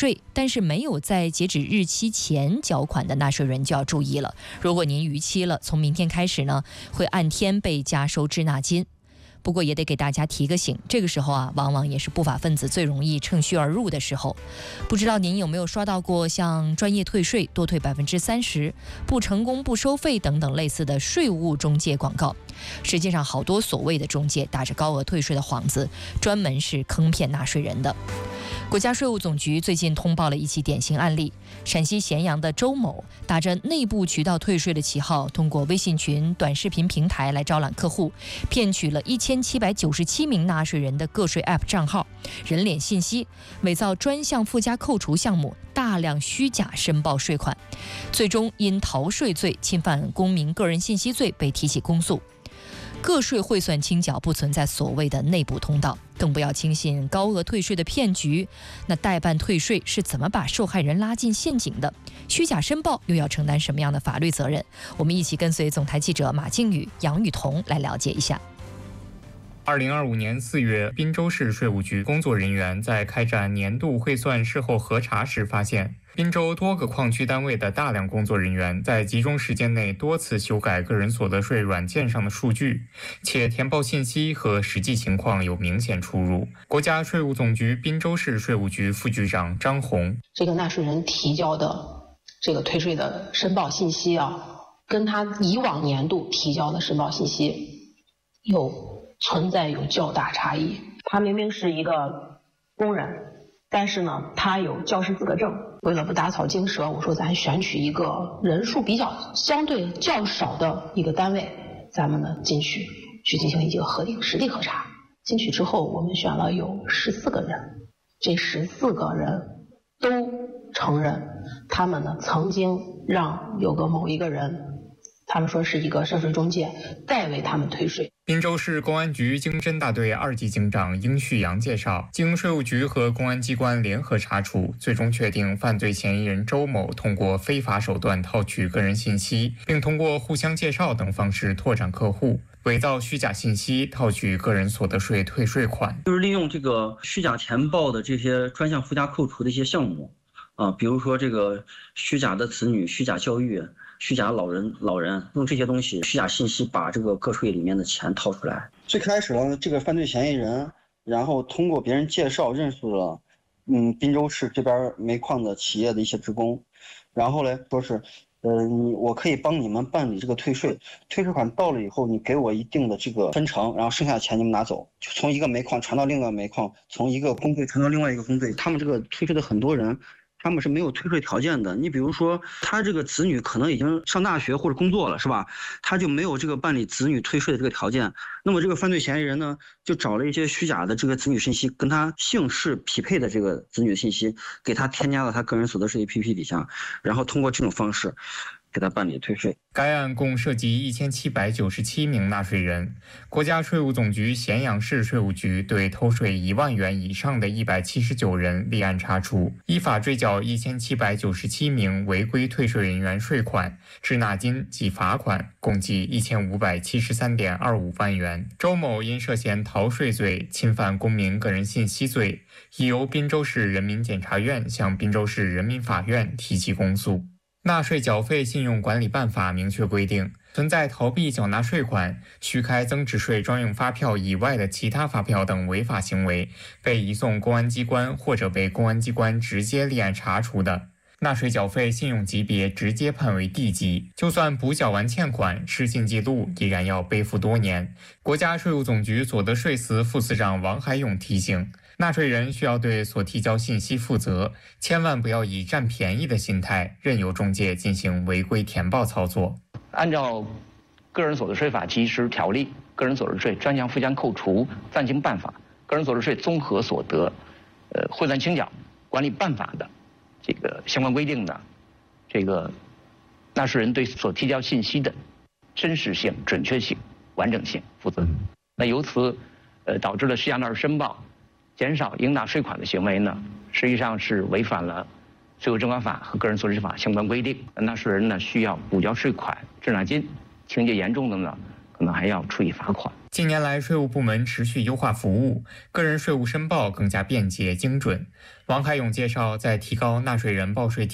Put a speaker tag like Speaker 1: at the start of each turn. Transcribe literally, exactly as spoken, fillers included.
Speaker 1: 税，但是没有在截止日期前缴款的纳税人就要注意了。如果您逾期了，从明天开始呢，会按天被加收滞纳金。不过也得给大家提个醒，这个时候啊，往往也是不法分子最容易趁虚而入的时候。不知道您有没有刷到过像专业退税、多退百分之三十、不成功不收费等等类似的税务中介广告？实际上，好多所谓的中介打着高额退税的幌子，专门是坑骗纳税人的。国家税务总局最近通报了一起典型案例：陕西咸阳的周某打着内部渠道退税的旗号，通过微信群、短视频平台来招揽客户，骗取了一千七百九十七名纳税人的个税 App 账号、人脸信息，伪造专项附加扣除项目，大量虚假申报税款，最终因逃税罪、侵犯公民个人信息罪被提起公诉。个税汇算清缴不存在所谓的内部通道，更不要轻信高额退税的骗局。那代办退税是怎么把受害人拉进陷阱的？虚假申报又要承担什么样的法律责任？我们一起跟随总台记者马靖宇、杨雨桐来了解一下。
Speaker 2: 二零二五年四月，滨州市税务局工作人员在开展年度汇算事后核查时发现，滨州多个矿区单位的大量工作人员在集中时间内多次修改个人所得税软件上的数据，且填报信息和实际情况有明显出入。国家税务总局滨州市税务局副局长张红：
Speaker 3: 这个纳税人提交的这个退税的申报信息啊，跟他以往年度提交的申报信息有存在有较大差异。他明明是一个工人，但是呢，他有教师资格证。为了不打草惊蛇，我说咱选取一个人数比较相对较少的一个单位，咱们呢进去去进行一个核定实地核查。进去之后，我们选了有十四个人，这十四个人都承认，他们呢曾经让有个某一个人，他们说是一个涉税中介代为他们退税。
Speaker 2: 滨州市公安局经侦大队二级警长殷旭阳介绍，经税务局和公安机关联合查处，最终确定犯罪嫌疑人周某通过非法手段套取个人信息，并通过互相介绍等方式拓展客户，伪造虚假信息套取个人所得税退税款。
Speaker 4: 就是利用这个虚假填报的这些专项附加扣除的一些项目啊，比如说这个虚假的子女、虚假教育、虚假老人老人用这些东西虚假信息把这个个税里面的钱掏出来。
Speaker 5: 最开始呢，这个犯罪嫌疑人然后通过别人介绍认识了嗯滨州市这边煤矿的企业的一些职工，然后呢说是呃你我可以帮你们办理这个退税，退税款到了以后你给我一定的这个分成，然后剩下的钱你们拿走，就从一个煤矿传到另外一个煤矿，从一个工队传到另外一个工队。他们这个退税的很多人他们是没有退税条件的。你比如说他这个子女可能已经上大学或者工作了，是吧？他就没有这个办理子女退税的这个条件。那么这个犯罪嫌疑人呢，就找了一些虚假的这个子女信息，跟他姓氏匹配的这个子女信息，给他添加到他个人所得税 A P P 底下，然后通过这种方式给他办理退税。
Speaker 2: 该案共涉及一千七百九十七名纳税人。国家税务总局咸阳市税务局对偷税一万元以上的一百七十九人立案查处，依法追缴一千七百九十七名违规退税人员税款、滞纳金及罚款，共计一千五百七十三点二五万元。周某因涉嫌逃税罪、侵犯公民个人信息罪，已由滨州市人民检察院向滨州市人民法院提起公诉。纳税缴费信用管理办法明确规定，存在逃避缴纳税款、虚开增值税专用发票以外的其他发票等违法行为，被移送公安机关或者被公安机关直接立案查处的，纳税缴费信用级别直接判为 D 级，就算补缴完欠款，失信记录依然要背负多年。国家税务总局所得税司副司长王海勇提醒，纳税人需要对所提交信息负责，千万不要以占便宜的心态任由中介进行违规填报操作。
Speaker 6: 按照个人所得税法及时条例、个人所得税专项附加扣除暂行办法、个人所得税综合所得呃汇算清缴管理办法的这个相关规定呢，这个纳税人对所提交信息的真实性、准确性、完整性负责。那由此呃导致了虚假纳税申报减少应纳税款的行为呢，实际上是违反了税务征管法和个人所得税法相关规定。纳税人呢需要补交税款、滞纳金，情节严重的呢，可可能还要处以罚款。
Speaker 2: 近年来，税务部门持续优化服务，个人税务申报更加便捷精准。王海勇介绍，在提高纳税人报税